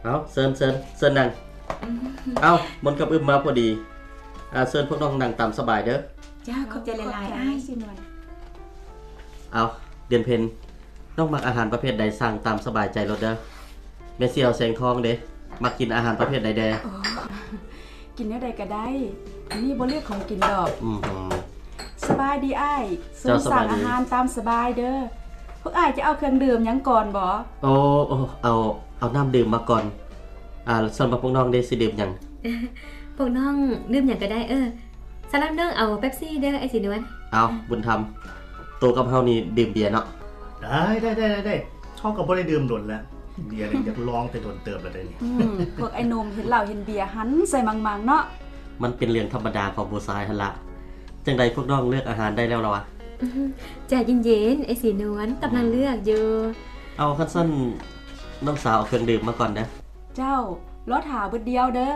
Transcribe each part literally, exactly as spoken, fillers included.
เอาเซินเซินเซินนั่งเอามนกับอึมมาพอดีอ่าเซินพวกน้องนั่งตามสบายเด้อจ้าขอบใจหลายๆอ้ายสิหน่อยเอาเดือนเพ็ญน้องมักอาหารประเภทใดสั่งตามสบายใจรถเด้อแม่เสี่ยวแสงทองเด้มักกินอาหารประเภทใดแดกินได้ใดก็ได้อันนี้บ่เลือกของกินดอกอืมสบายดีอ้ายส่งสั่งอาหารตามสบายเด้อพวกอ้ายจะเอาเครื่องดื่มยังก่อนบ่โอ้โอ้เอาเอาน้ำดื่มมาก่อนอ่าส่วนพวกน้องได้สิดื่มหยังพวกน้องดื่มหยังก็ได้เออสำหรับน้องเอาเป๊ปซี่เด้อไอ้สินวลเอาบุญธรรมตัวกับเฮานี่ดื่มเบียร์เนาะได้ได้ได้ได้ช่องกับบ่ได้ดื่มโดนแล้วเบียร์นี่อยากลองแต่โดนเติบแล้วได้นี่พวกไอ้นมเห็นเหล้าเห็นเบียร์หันใส่มังๆเนาะมันเป็นเรื่องธรรมดาของผู้ชายหั่นล่ะจังใดพวกน้องเลือกอาหารได้แล้วล่ะวะใจเย็นๆไอ้สินวลกำลังเลือกอยู่เอาคันซั่นน้องสาวเอาเครื่องดื่มมาก่อนนะเจ้ารอถาเบิดเดียวเด้อ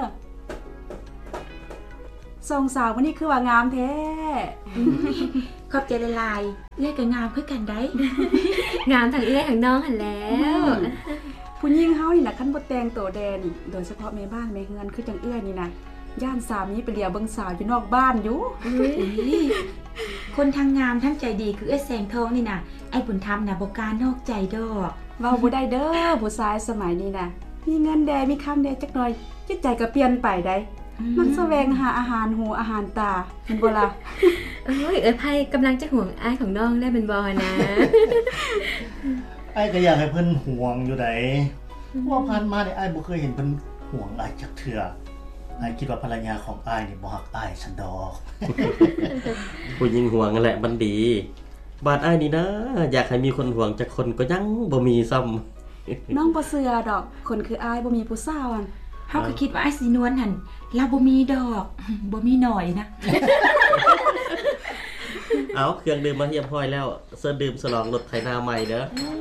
ส่งสาววันนี้คือว่างามแท้ขอบใจหลายๆเอื้อยกับงามคือกันได้งามทั้งเอื้อยทั้งน้องหั่นแล้วผู้หญิงเฮานี่น่ะคันบ่แต่งตัวแดนี่โดยเฉพาะแม่บ้านแม่เฮือนคือจังเอื้อยนี่นะย่านสามีไปเลียเบิ่งสาวอยู่นอกบ้านอยู่คนทางงามทั้งใจดีคือเอื้อยแสงทองนี่น่ะไอ้บุญธรรมน่ะบ่กล้านอกใจดอกเว้าบ่ได้เด้อผู้ชายสมัยนี้น่ะมีเงินแดมีคำแดจักหน่อยจิตใจก็เปลี่ยนไปได้มันแสวงหาอาหารหูอาหารตาเห็นบ่ล่ะเอ้ยเอ้ยไผกำลังจะห่วงอ้ายของน้องได้เป็นบ่นะอ้ายก็อยากให้เพิ่นห่วงอยู่ไดว่าผ่านมาเนี่ยอ้ายบ่เคยเห็นเพิ่นห่วงอ้ายจักเทื่ออ้ายคิดว่าภรรยาของอ้ายนี่บ่ฮักอ้ายซันดอกผู้หญิงห่วงนั่นแหละมันดีบาดอ้ายนี่นะอยากให้มีคนห่วงจักคนก็ยังบ่มีซ้ำน้องบ่เชื่อดอกคนคืออ้ายบ่มีผู้สาวอั่นเฮาก็คิดว่าไอ้สีนวลหั่นเราบ่มีดอกบ่มีหน่อยนะเอาเครื่องดื่มมาเรียบร้อยแล้วเซิร์ฟดื่มฉลองรถไถนาใหม่เด้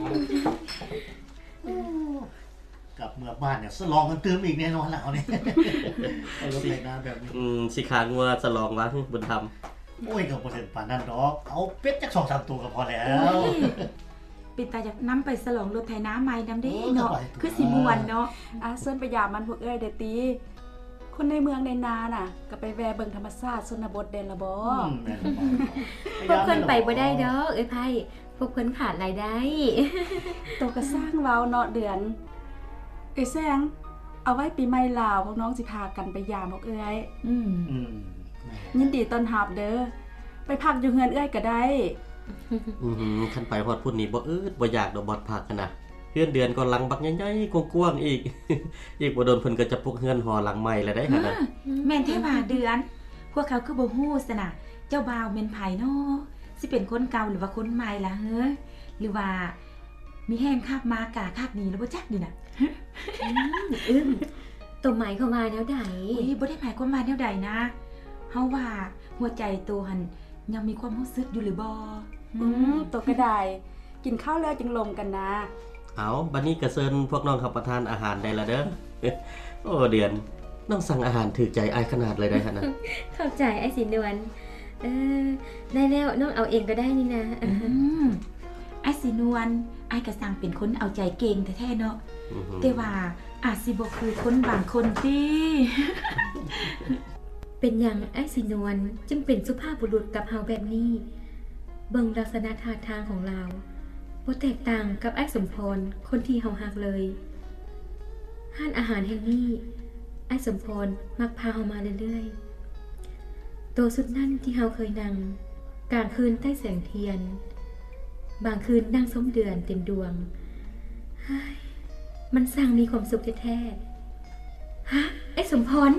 อกลับเมื่อบ้านเนี่ยฉลองกันตื่มอีกแน่นอนแล้วนี่เอารถไถนาแบบนี้อืมสิขางัวฉลองวะบุญธรรมโอ้ยก็บ่ถึงปานนั้นดอกเอาเป็ดจัก สองสาม ตัวก็พอแล้วปิดตาจากน้ำไปฉลองรถไถนาใหม่นำเด้เนาะคือสิม่วนเนาะอ่ะเซิ้นไปยามมันพวกเอ้ยเด้ติคนในเมืองในนาน่ะก็ไปแวะเบิ่งธรรมชาติชนบทเด่นละบ่พวกเพิ่นไปบ่ได้ดอกเอ้ยไผพวกเพิ่นขาดรายได้โตก็สร้างเว้าเนาะเดือนเอ้ยแซงเอาไว้ปีใหม่ลาวพวกน้องสิพากันไปยามพวกเอ้ยอืมอืมยินดีต้อนรับเด้อไปพักอยู่เฮือนเอ้ยก็ได้อือคันไปฮอดพุ่นนี่บ่อึดบ่อยากดอกบ่พักกันน่ะเฮือนเดือนก็หลังบักใหญ่ๆกว้างๆอีกอีกบ่โดนเพิ่นก็จะปลุกเฮือนหอหลังใหม่แล้วได้หั่นน่ะแม่นแท้ว่าเดือนพวกเขาคือบ่ฮู้ซะน่ะเจ้าบ่าวแม่นไผเนาะสิเป็นคนเก่าหรือว่าคนใหม่ล่ะเฮ้อหรือว่ามีแห้งคาบมากาคาบนี้แล้วบ่จักนี่น่ะอึ้มตัวหมายเข้ามาแนวใดอุ้ยบ่ได้หมายความว่าแนวใดนะเฮาว่าหัวใจตัวหั่นยังมีความรู้สึกอยู่หรือบ่อืมตัวก็ได้กินข้าวแล้วจึงลงกันนะเอาบัดนี้ก็เชิญพวกน้องรับประทานอาหารได้ละเด้อโอ้เดือนน้องสั่งอาหารถูกใจอ้ายขนาดเลยได้หั่นน่ะเข้าใจไอ้สินวลเออได้แล้วน้องเอาเองก็ได้นี่นะอืมไอ้สินวลไอ้ก็สั่งเป็นคนเอาใจเก่งแท้ๆเนาะแต่ว่าอาจสิบ่คือคนบางคนติเป็นหยังไอ้สินวลจึงเป็นสุภาพบุรุษกับเฮาแบบนี้เบิ่งลักษณะท่าทางของเราบ่แตกต่างกับไอ้สมพรคนที่เฮาฮักเลยห้านอาหารแห่งนี้ไอ้สมพรมักพาเฮามาเรื่อยๆโตสุดนั่นที่เฮาเคยนั่งกลางคืนใต้แสงเทียนบางคืนนั่งส้มเดือนเต็มดวงมันสร้างมีความสุขแท้ๆฮะไอ้สมพร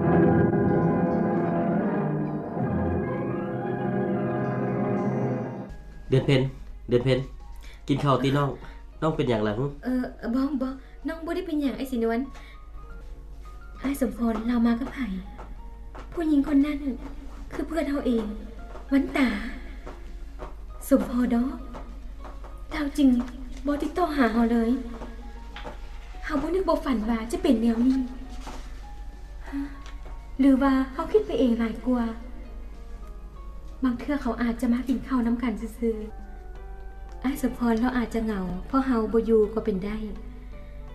เดือนเพ็ญเดือนเพ็ญกินข้าวตีน้องน้องเป็นอย่างไรเออบ่บ่น้องบ่ได้เป็นอย่างไอ้สินวลไอ้สมพรเรามากับไผผู้หญิงคนนั้นคือเพื่อนเฮาเองวันตาสมพรดอกเท่าจริงบ่ติดต่อหาเฮาเลยเฮาบ่นึกบ่ฝันว่าจะเป็นแนวนี้หรือว่าเฮาคิดไปเองหลายกว่าบางเทื่อเขาอาจจะมากินข้าวน้ำกันซื่อๆไอ้สมพรเราอาจจะเหงาเพราะเฮาบ่อยู่ก็เป็นได้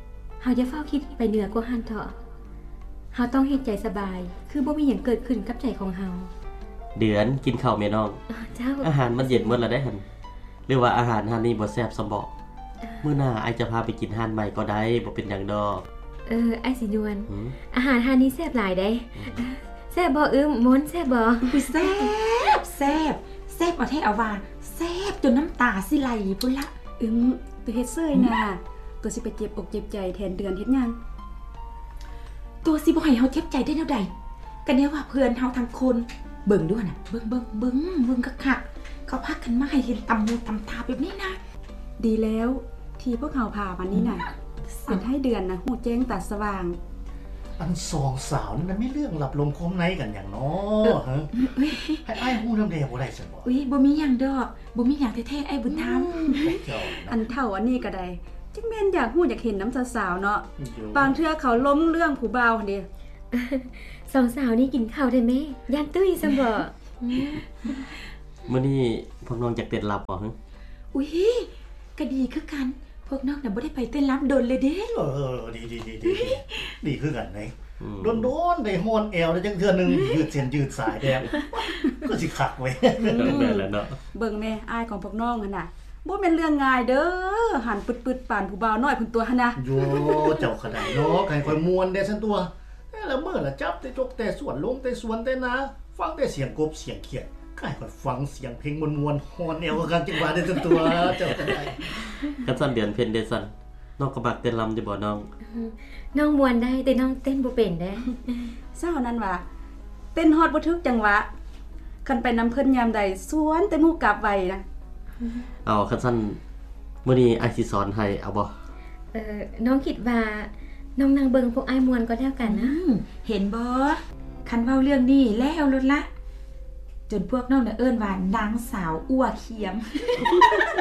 เฮาอย่าเฝ้าคิดไปเหนือกว่าหันเถอะเฮาต้องเฮ็ดใจสบายคือบ่มีหยังเกิดขึ้นกับใจของเฮาเดือนกินข้าวแม่น้องเจ้าอาหารมันเย็นหมดแล้วได้หั่นหรือว่าอาหารหานี้บ่แซ่บซำบ่มื้อหน้าอ้ายจะพาไปกินร้านใหม่ก็ได้บ่เป็นหยังดอกเอออ้ายสินวลอาหารร้านนี้แซ่บหลายได้แซ่บบ่อึมมนแซ่บบ่อุ๊ยแซ่บแซ่บแซ่บเอาแท้เอาว่าแซ่บจนน้ำตาสิไหลพุ่นละอึมตัวเฮ็ดเซ้ยน่ะตัวสิไปเจ็บอกเจ็บใจแทนเดือนเฮ็ดหยังตัวสิบ่ให้เฮาเจ็บใจได้แนวใดก็แนวว่าเพื่อนเฮาทั้งคนเบิ่งด้วยน่ะเบิ่งเบิ่งเบิ่งเบิ่งคักๆเขาพากันมาให้เห็นตำมูตำตาแบบนี้นะดีแล้วที่พวกเขาพาวันนี้น่ะเป็นให้เดือนน่ะฮู้แจ้งตาสว่างอันสองสาวนั่นมีเรื่องหลับลมคมในกันอย่างน้อฮะให้อ้ายฮู้นำแดบ่ได้ซั่นบ่อุ๊ยบ่มีหยังดอกบ่มีหยังแท้ๆไอ้บุญธรรมอันเฒ่าอันนี้ก็ได้จักแม่นอยากฮู้อยากเห็นน้ำสาวๆเนาะบางเทื่อเขาล้มเรื่องผู้บ่าวหั่นเด้สองสาวนี่กินข้าวได้แม่ย่านตุ้ยซั่นบ่มื้อนี้พวกน้องจักเต้นรับบ่ฮะอุ๊ยก็ดีคือกันพวกน้องน่ะบ่ได้ไปเต้นรำดนเลยเด้เออดีๆๆๆดีคือกันไหนโดนๆได้ฮ้อนแอวได้จังเทื่อนึงยืดเส้นยืดสายแดงก็สิคักเว้ยแม่นแล้วเนาะเบิ่งแม่อ้ายของพวกน้องหั่นน่ะบ่แม่นเรื่องง่ายเด้อหันปึดๆปานผู้บ่าวน้อยพุ่นตัวหั่นน่ะโยเจ้าขนาดเนาะใครค่อยม่วนได้ซั่นตัวแล้วมื้อละจับแต่จกแต่สวนลงแต่สวนแต่นาฟังแต่เสียงกบเสียงเขียดใครค่อยฟังเสียงเพลงม่วนๆฮ้อนแอวกันจังว่าได้ซั่นตัวเจ้าก็ได้กันซั่นเดือนเพ็ญเด้ซั่นน้องก็มักเต้นรำอยู่บ่น้องน้องม่วนได้แต่น้องเต้นบ่เป็นเด้เช้านั้นว่าเต้นฮอดบ่ถึกจังหวะคันไปนำเพิ่นยามใดสวนแต่หมู่กลับไว้นะเอาคันซั่นมื้อนี้อ้ายสิสอนให้เอาบ่เอ่อน้องคิดว่าน้องนั่งเบิ่งพวกอ้ายม่วนก็แล้วกันนะเห็นบ่คันเว้าเรื่องนี้แล้วลดละจนพวกน้องน่ะเอิ้นว่านางสาวอ้วเขียม